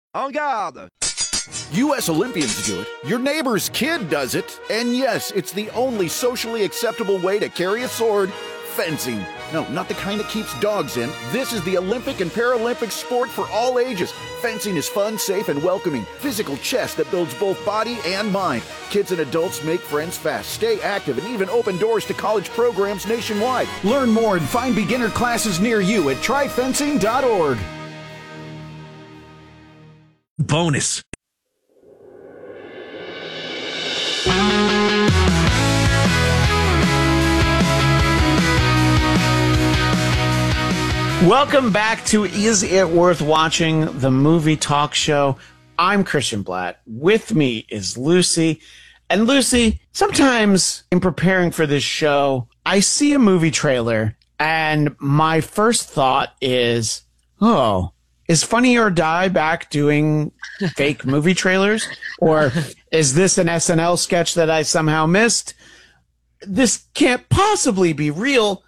En garde! U.S. Olympians do it, your neighbor's kid does it, and yes, it's the only socially acceptable way to carry a sword, fencing. No, not the kind that keeps dogs in. This is the Olympic and Paralympic sport for all ages. Fencing is fun, safe, and welcoming. Physical chess that builds both body and mind. Kids and adults make friends fast, stay active, and even open doors to college programs nationwide. Learn more and find beginner classes near you at tryfencing.org. Bonus. Welcome back to Is It Worth Watching, the movie talk show. I'm Christian Blatt. With me is Lucy. And Lucy, sometimes in preparing for this show, I see a movie trailer and my first thought is, oh, is Funny or Die back doing fake movie trailers? Or is this an SNL sketch that I somehow missed? This can't possibly be real.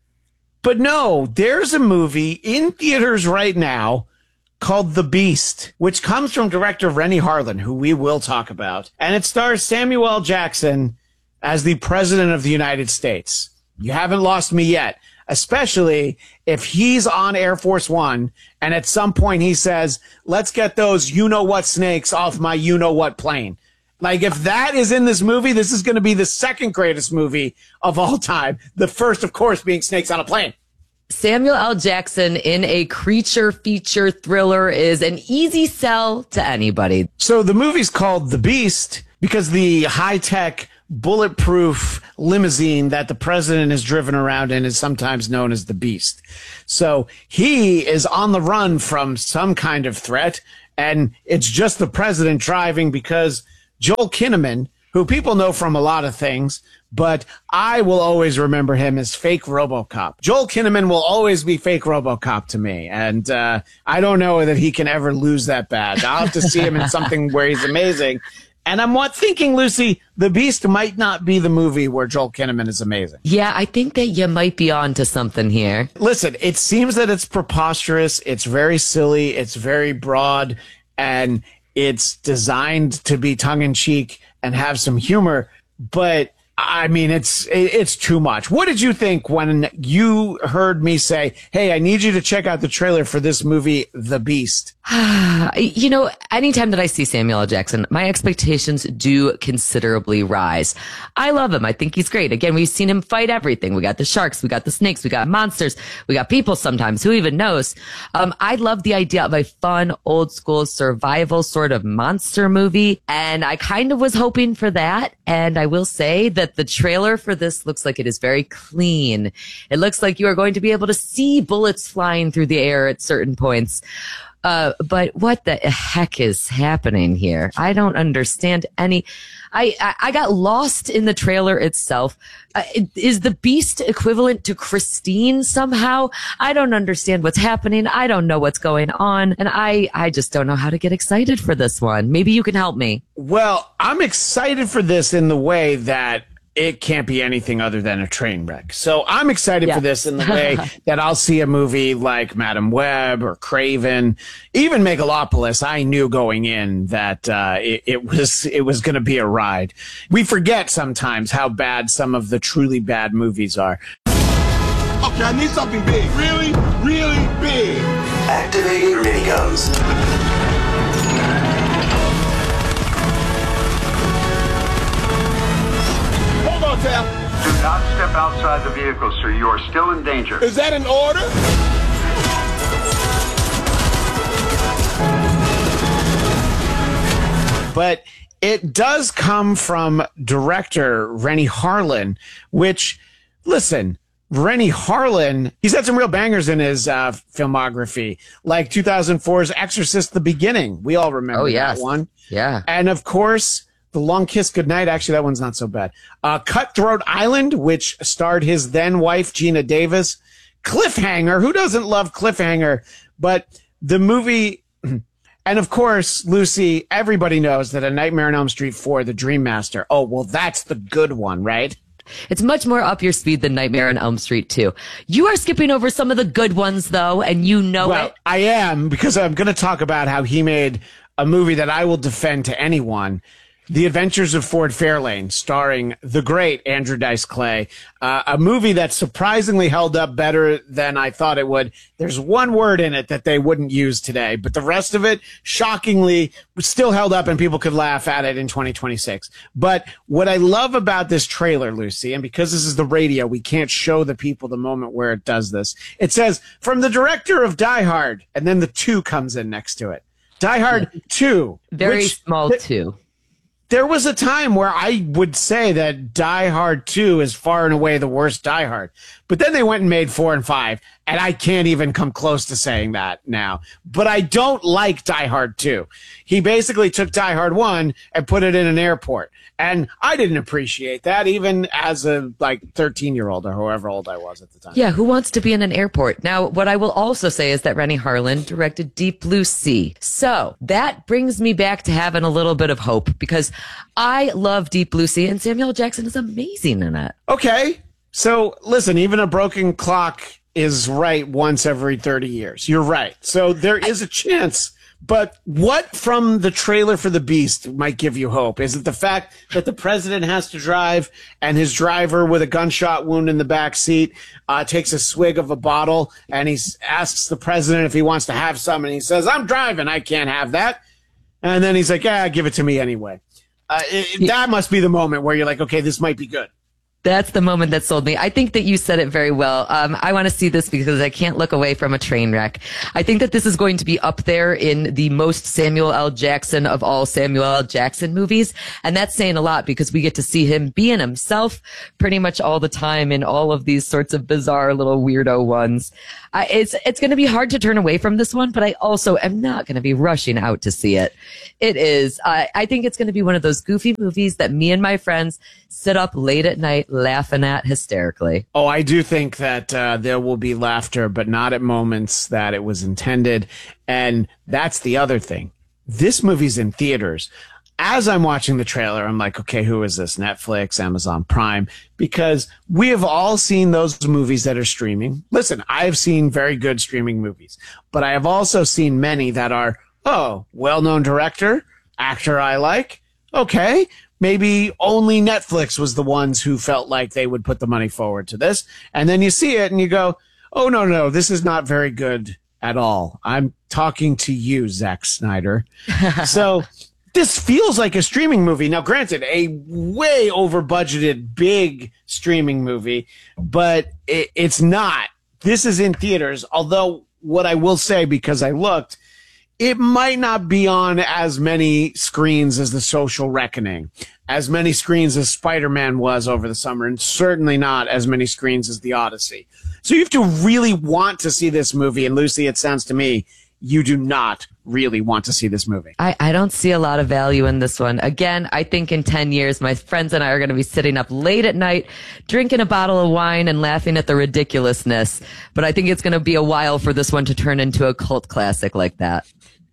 But no, there's a movie in theaters right now called The Beast, which comes from director Renny Harlin, who we will talk about. And it stars Samuel L. Jackson as the President of the United States. You haven't lost me yet, especially if he's on Air Force One and at some point he says, let's get those you-know-what snakes off my you-know-what plane. Like, if that is in this movie, this is going to be the second greatest movie of all time. The first, of course, being Snakes on a Plane. Samuel L. Jackson in a creature feature thriller is an easy sell to anybody. So the movie's called The Beast because the high-tech, bulletproof limousine that the president is driven around in is sometimes known as the Beast. So he is on the run from some kind of threat, and it's just the president driving because Joel Kinnaman, who people know from a lot of things, but I will always remember him as fake RoboCop. Joel Kinnaman will always be fake RoboCop to me, and I don't know that he can ever lose that badge. I'll have to see him in something where he's amazing. And I'm thinking, Lucy, The Beast might not be the movie where Joel Kinnaman is amazing. Yeah, I think that you might be on to something here. Listen, it seems that it's preposterous, it's very silly, it's very broad, and it's designed to be tongue-in-cheek and have some humor, but I mean, it's too much. What did you think when you heard me say, hey, I need you to check out the trailer for this movie, The Beast? You know, anytime that I see Samuel L. Jackson, my expectations do considerably rise. I love him. I think he's great. Again, we've seen him fight everything. We got the sharks, we got the snakes, we got monsters, we got people sometimes. Who even knows? I love the idea of a fun, old school survival sort of monster movie. And I kind of was hoping for that. And I will say that the trailer for this looks like it is very clean. It looks like you are going to be able to see bullets flying through the air at certain points. But what the heck is happening here? I don't understand any. I got lost in the trailer itself. Is the Beast equivalent to Christine somehow? I don't understand what's happening. I don't know what's going on. And I just don't know how to get excited for this one. Maybe you can help me. Well, I'm excited for this in the way that it can't be anything other than a train wreck. So I'm excited for this in the way that I'll see a movie like Madam Web or Craven, even Megalopolis. I knew going in that it was going to be a ride. We forget sometimes how bad some of the truly bad movies are. Okay, I need something big. Really, really big. Activating miniguns. Do not step outside the vehicle, sir. You are still in danger. Is that an order? But it does come from director Renny Harlin, which, listen, Renny Harlin, he's had some real bangers in his filmography, like 2004's Exorcist: The Beginning. We all remember that one. Yeah. And of course, The Long Kiss Goodnight. Actually, that one's not so bad. Cutthroat Island, which starred his then wife, Gina Davis. Cliffhanger. Who doesn't love Cliffhanger? But the movie, and of course, Lucy, everybody knows that A Nightmare on Elm Street 4, The Dream Master. Oh, well, that's the good one, right? It's much more up your speed than Nightmare on Elm Street 2. You are skipping over some of the good ones, though, and you know it. I am, because I'm going to talk about how he made a movie that I will defend to anyone. The Adventures of Ford Fairlane, starring the great Andrew Dice Clay, a movie that surprisingly held up better than I thought it would. There's one word in it that they wouldn't use today, but the rest of it, shockingly, still held up and people could laugh at it in 2026. But what I love about this trailer, Lucy, and because this is the radio, we can't show the people the moment where it does this. It says, from the director of Die Hard, and then the 2 comes in next to it. Die Hard 2. Very small 2. There was a time where I would say that Die Hard 2 is far and away the worst Die Hard. But then they went and made 4 and 5, and I can't even come close to saying that now. But I don't like Die Hard 2. He basically took Die Hard 1 and put it in an airport. And I didn't appreciate that, even as a 13-year-old or however old I was at the time. Yeah, who wants to be in an airport? Now, what I will also say is that Rennie Harlin directed Deep Blue Sea. So that brings me back to having a little bit of hope, because I love Deep Blue Sea, and Samuel L. Jackson is amazing in it. Okay. So listen, even a broken clock is right once every 30 years. You're right. So there is a chance. But what from the trailer for The Beast might give you hope? Is it the fact that the president has to drive and his driver with a gunshot wound in the back seat takes a swig of a bottle and he asks the president if he wants to have some, and he says, I'm driving, I can't have that. And then he's like, yeah, give it to me anyway. That must be the moment where you're like, okay, this might be good. That's the moment that sold me. I think that you said it very well. I want to see this because I can't look away from a train wreck. I think that this is going to be up there in the most Samuel L. Jackson of all Samuel L. Jackson movies. And that's saying a lot because we get to see him being himself pretty much all the time in all of these sorts of bizarre little weirdo ones. It's going to be hard to turn away from this one, but I also am not going to be rushing out to see it. It is. I think it's going to be one of those goofy movies that me and my friends sit up late at night laughing at hysterically. Oh, I do think that there will be laughter, but not at moments that it was intended. And that's the other thing. This movie's in theaters. As I'm watching the trailer, I'm like, okay, who is this? Netflix, Amazon Prime? Because we have all seen those movies that are streaming. Listen, I've seen very good streaming movies, but I have also seen many that are, well-known director, actor I like. Okay, maybe only Netflix was the ones who felt like they would put the money forward to this. And then you see it and you go, oh, no, this is not very good at all. I'm talking to you, Zack Snyder. So this feels like a streaming movie. Now, granted, a way over-budgeted, big streaming movie, but it's not. This is in theaters, although what I will say, because I looked, it might not be on as many screens as The Social Reckoning, as many screens as Spider-Man was over the summer, and certainly not as many screens as The Odyssey. So you have to really want to see this movie, and Lucy, it sounds to me, you do not really want to see this movie. I don't see a lot of value in this one. Again, I think in 10 years, my friends and I are going to be sitting up late at night, drinking a bottle of wine and laughing at the ridiculousness. But I think it's going to be a while for this one to turn into a cult classic like that.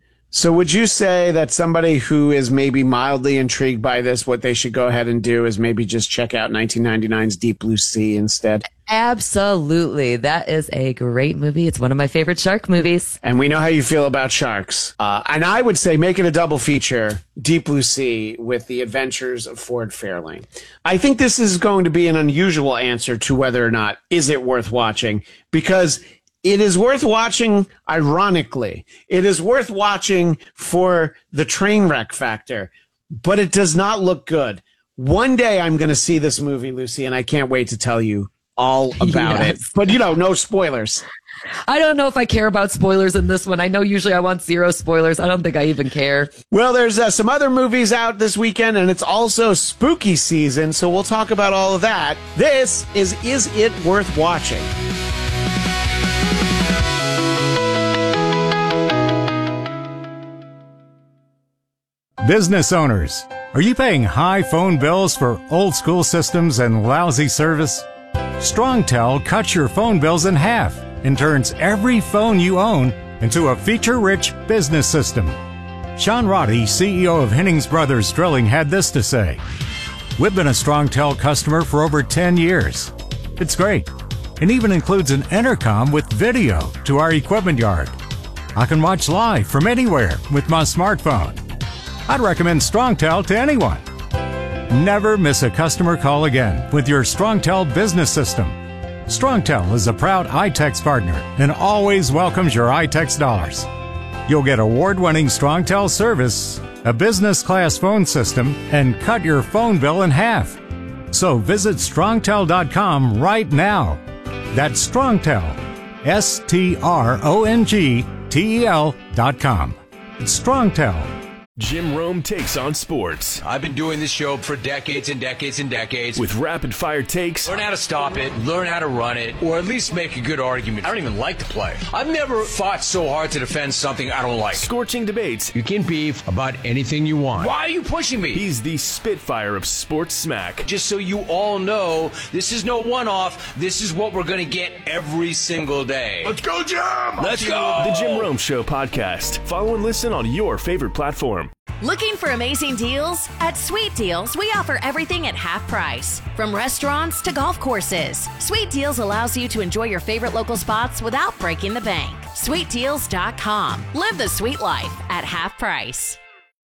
So would you say that somebody who is maybe mildly intrigued by this, what they should go ahead and do is maybe just check out 1999's Deep Blue Sea instead? Absolutely. That is a great movie. It's one of my favorite shark movies. And we know how you feel about sharks. And I would say make it a double feature, Deep Blue Sea with The Adventures of Ford Fairlane. I think this is going to be an unusual answer to whether or not is it worth watching, because it is worth watching, ironically. It is worth watching for the train wreck factor, but it does not look good. One day I'm going to see this movie, Lucy, and I can't wait to tell you all about it. But, no spoilers. I don't know if I care about spoilers in this one. I know usually I want 0 spoilers. I don't think I even care. Well, there's some other movies out this weekend, and it's also spooky season, so we'll talk about all of that. This is It Worth Watching? Business owners, are you paying high phone bills for old school systems and lousy service? StrongTel cuts your phone bills in half and turns every phone you own into a feature-rich business system. Sean Roddy, CEO of Hennings Brothers Drilling, had this to say: We've been a StrongTel customer for over 10 years. It's great, and even includes an intercom with video to our equipment yard. I can watch live from anywhere with my smartphone. I'd recommend StrongTel to anyone. Never miss a customer call again with your StrongTel business system. StrongTel is a proud iTex partner and always welcomes your iTex dollars. You'll get award-winning StrongTel service, a business-class phone system, and cut your phone bill in half. So visit strongtel.com right now. That's StrongTel, StrongTel.com. It's StrongTel. Jim Rome takes on sports. I've been doing this show for decades and decades and decades. With rapid-fire takes. Learn how to stop it, learn how to run it, or at least make a good argument. I don't even like to play. I've never fought so hard to defend something I don't like. Scorching debates. You can beef about anything you want. Why are you pushing me? He's the Spitfire of sports smack. Just so you all know, this is no one-off. This is what we're going to get every single day. Let's go, Jim! Let's go! The Jim Rome Show podcast. Follow and listen on your favorite platform. Looking for amazing deals? At Sweet Deals, we offer everything at half price. From restaurants to golf courses, Sweet Deals allows you to enjoy your favorite local spots without breaking the bank. SweetDeals.com. Live the sweet life at half price.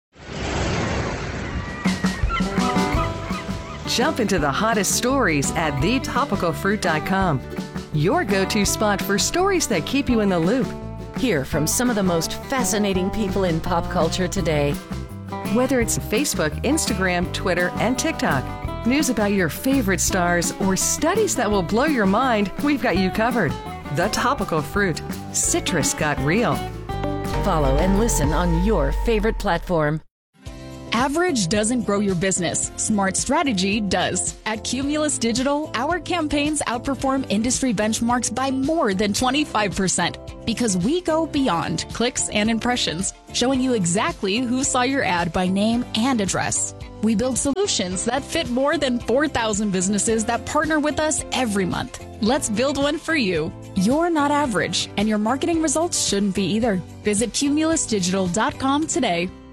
Jump into the hottest stories at thetopicalfruit.com. Your go-to spot for stories that keep you in the loop. Hear from some of the most fascinating people in pop culture today. Whether it's Facebook, Instagram, Twitter, and TikTok, news about your favorite stars, or studies that will blow your mind, we've got you covered. The Topical Fruit. Citrus got real. Follow and listen on your favorite platform. Average doesn't grow your business. Smart strategy does. At Cumulus Digital, our campaigns outperform industry benchmarks by more than 25% because we go beyond clicks and impressions, showing you exactly who saw your ad by name and address. We build solutions that fit more than 4,000 businesses that partner with us every month. Let's build one for you. You're not average, and your marketing results shouldn't be either. Visit cumulusdigital.com today.